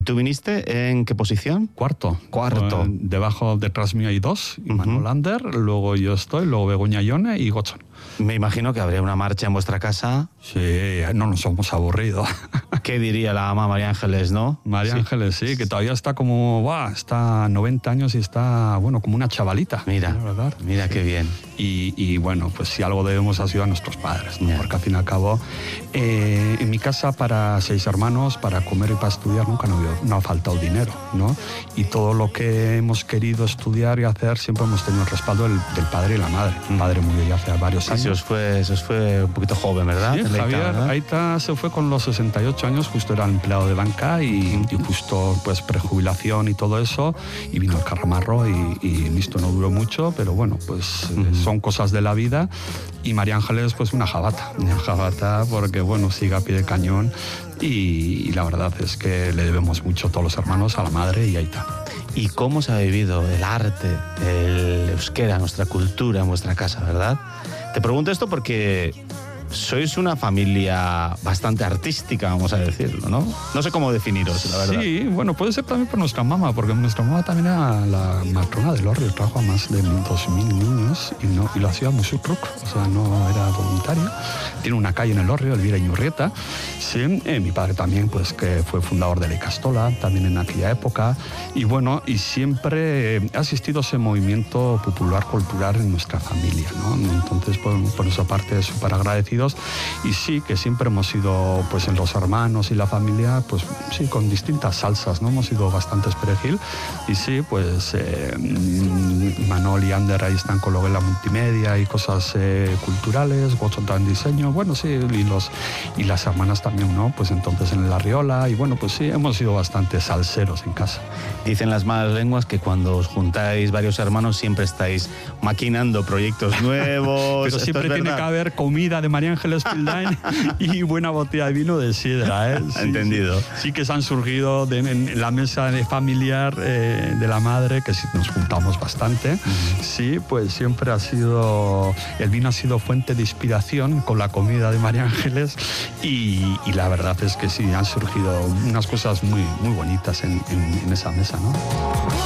¿Tú viniste en qué posición? Cuarto. Detrás mío hay dos, Manuel Ander, luego yo estoy, luego Begoña Ione y Gotzon. Me imagino que habría una marcha en vuestra casa. Sí, no nos hemos aburrido. ¿Qué diría la ama María Ángeles, no? María Ángeles, sí, que todavía está como, está 90 años y está, como una chavalita. Mira, ¿verdad? Mira qué bien. Y bueno, pues si algo debemos ha sido a nuestros padres, ¿no? Yeah. Porque al fin y al cabo, en mi casa para 6 hermanos, para comer y para estudiar nunca no ha faltado dinero, ¿no? Y todo lo que hemos querido estudiar y hacer siempre hemos tenido el respaldo del padre y la madre. El padre murió ya hace varios años. Sí, se os fue un poquito joven, ¿verdad? Sí, Javier, Aita se fue con los 68 años, justo era empleado de banca y justo pues prejubilación y todo eso, y vino el carramarro y listo, no duró mucho, pero bueno, pues son cosas de la vida. Y María Ángeles, pues una jabata porque bueno, sigue a pie de cañón y la verdad es que le debemos mucho todos los hermanos a la madre y a Aita. ¿Y cómo se ha vivido el arte, el euskera, nuestra cultura en vuestra casa, verdad? Te pregunto esto porque sois una familia bastante artística, vamos a decirlo, ¿no? No sé cómo definiros, la verdad. Sí, bueno, puede ser también por nuestra mamá, porque nuestra mamá también era la matrona del Orrio, trajo a más de 2.000 niños y lo hacía muy subruc, o sea, no era voluntario. Tiene una calle en el Orrio, Elvira Iñurrieta. Sí, mi padre también, pues que fue fundador de la Icastola, también en aquella época. Y bueno, y siempre ha existido ese movimiento popular cultural en nuestra familia, ¿no? Entonces, por esa parte, súper agradecido. Y sí, que siempre hemos sido, pues en los hermanos y la familia, pues sí, con distintas salsas, ¿no? Hemos sido bastantes perejil. Y sí, pues Manol y Ander ahí están con lo de la multimedia y cosas culturales, Gotzon en diseño, bueno, sí, y las hermanas también, ¿no? Pues entonces en la Riola, y bueno, pues sí, hemos sido bastante salseros en casa. Dicen las malas lenguas que cuando os juntáis varios hermanos siempre estáis maquinando proyectos nuevos. Pero siempre tiene que haber comida de María Ángeles Pildain y buena botella de vino de sidra, ¿eh? Sí, entendido. Sí que se han surgido en la mesa familiar de la madre, que sí nos juntamos bastante. Sí, pues siempre el vino ha sido fuente de inspiración con la comida de María Ángeles y la verdad es que sí, han surgido unas cosas muy, muy bonitas en esa mesa, ¿no?